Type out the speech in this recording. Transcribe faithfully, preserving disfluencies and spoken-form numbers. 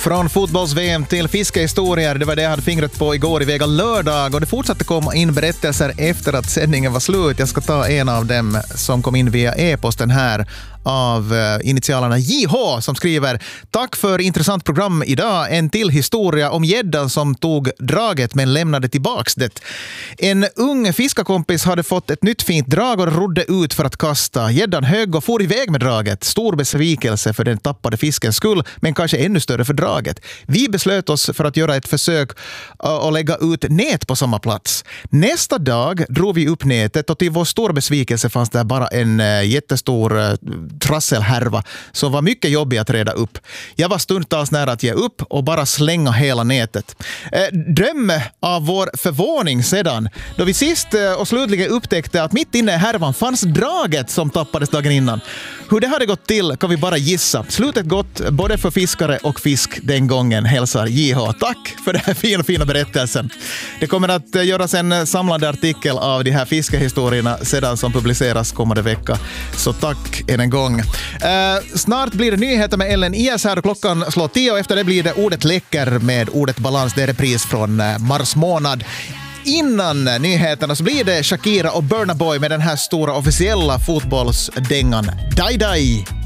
Från fotbolls-V M till fiskehistorier, det var det jag hade fingret på igår i Vega lördag, och det fortsatte komma in berättelser efter att sändningen var slut. Jag ska ta en av dem som kom in via e-posten här av initialerna J H som skriver: tack för intressant program idag. En till historia om gäddan som tog draget men lämnade tillbaks det. En ung fiskarkompis hade fått ett nytt fint drag och rodde ut för att kasta. Gäddan högg och for iväg med draget. Stor besvikelse för den tappade fiskens skull, men kanske ännu större för draget. Vi beslöt oss för att göra ett försök och lägga ut nät på samma plats. Nästa dag drog vi upp nätet och till vår stora besvikelse fanns där bara en jättestor trasselhärva som var mycket jobbig att reda upp. Jag var stundtals nära att ge upp och bara slänga hela nätet. Eh, dröm av vår förvåning sedan, då vi sist eh, och slutligen upptäckte att mitt inne i härvan fanns draget som tappades dagen innan. Hur det hade gått till kan vi bara gissa. Slutet gott både för fiskare och fisk den gången, hälsar J H. Tack för den här fina, fina berättelsen. Det kommer att eh, göras en samlande artikel av de här fiskehistorierna sedan som publiceras kommande vecka. Så tack än en gång. Uh, snart blir det nyheter med Ellen Ias här och klockan slår tio och efter det blir det ordet läcker med ordet balans. Det är repris från uh, mars månad. Innan nyheterna så blir det Shakira och Burna Boy med den här stora officiella fotbollsdängan Die Die.